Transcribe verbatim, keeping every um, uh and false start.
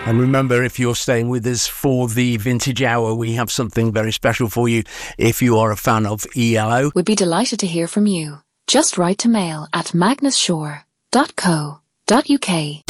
And remember, if you're staying with us for the Vintage Hour, we have something very special for you if you are a fan of E L O. We'd be delighted to hear from you. Just write to mail at magnusshore dot co dot uk.